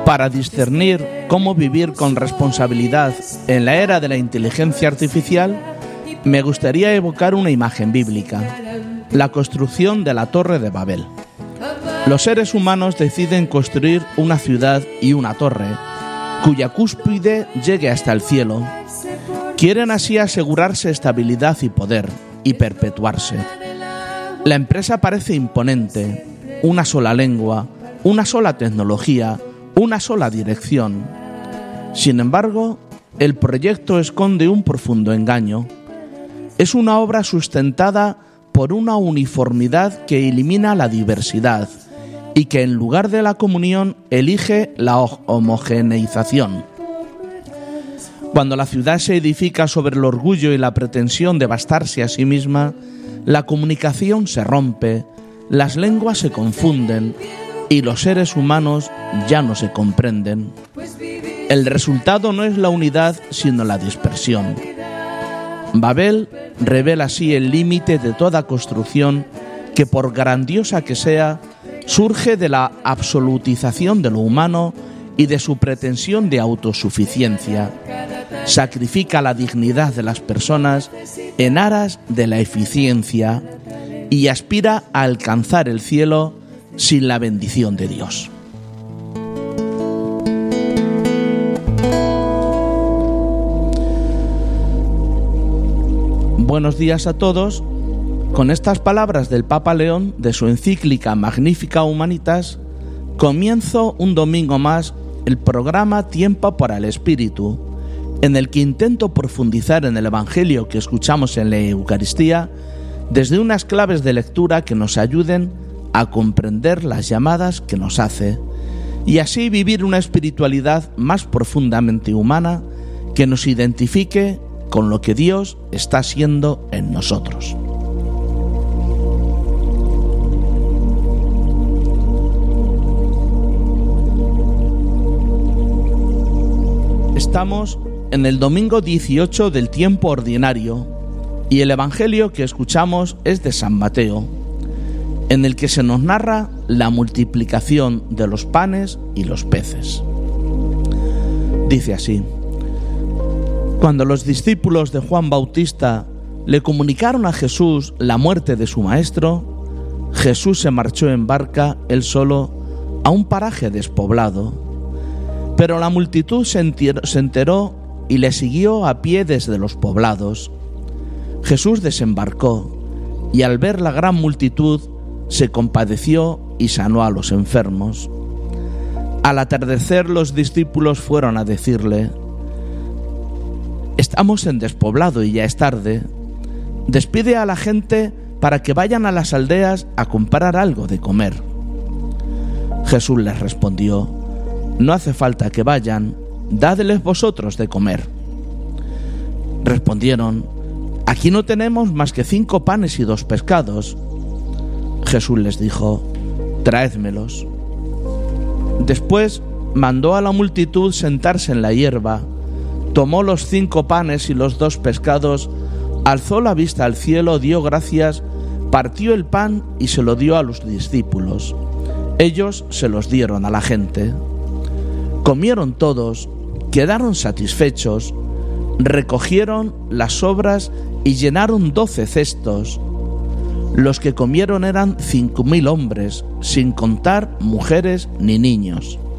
Para discernir cómo vivir con responsabilidad en la era de la inteligencia artificial, me gustaría evocar una imagen bíblica: la construcción de la Torre de Babel. Los seres humanos deciden construir una ciudad y una torre, cuya cúspide llegue hasta el cielo. Quieren así asegurarse estabilidad y poder, y perpetuarse. La empresa parece imponente: una sola lengua, una sola tecnología, una sola dirección. Sin embargo, el proyecto esconde un profundo engaño. Es una obra sustentada por una uniformidad que elimina la diversidad y que en lugar de la comunión elige la homogeneización. Cuando la ciudad se edifica sobre el orgullo y la pretensión de bastarse a sí misma, la comunicación se rompe, las lenguas se confunden y los seres humanos ya no se comprenden. El resultado no es la unidad, sino la dispersión. Babel revela así el límite de toda construcción que, por grandiosa que sea, surge de la absolutización de lo humano y de su pretensión de autosuficiencia. Sacrifica la dignidad de las personas en aras de la eficiencia y aspira a alcanzar el cielo sin la bendición de Dios. Buenos días a todos. Con estas palabras del Papa León de su encíclica Magnificat Humanitas, comienzo un domingo más el programa Tiempo para el Espíritu, en el que intento profundizar en el Evangelio que escuchamos en la Eucaristía desde unas claves de lectura que nos ayuden a comprender las llamadas que nos hace y así vivir una espiritualidad más profundamente humana que nos identifique con lo que Dios está haciendo en nosotros. Estamos en el domingo 18 del tiempo ordinario y el Evangelio que escuchamos es de San Mateo, en el que se nos narra la multiplicación de los panes y los peces. Dice así: Cuando los discípulos de Juan Bautista le comunicaron a Jesús la muerte de su maestro, Jesús se marchó en barca, él solo, a un paraje despoblado. Pero la multitud se enteró y le siguió a pie desde los poblados. Jesús desembarcó y al ver la gran multitud se compadeció y sanó a los enfermos. Al atardecer los discípulos fueron a decirle: Estamos en despoblado y ya es tarde. Despide a la gente para que vayan a las aldeas a comprar algo de comer. Jesús les respondió: No hace falta que vayan, dadles vosotros de comer. Respondieron: Aquí no tenemos más que 5 panes y 2 pescados. Jesús les dijo: Traédmelos. Después mandó a la multitud sentarse en la hierba, tomó los 5 panes y los 2 pescados, alzó la vista al cielo, dio gracias, partió el pan y se lo dio a los discípulos. Ellos se los dieron a la gente. Comieron todos, quedaron satisfechos, recogieron las sobras y llenaron 12 cestos. Los que comieron eran 5.000 hombres, sin contar mujeres ni niños.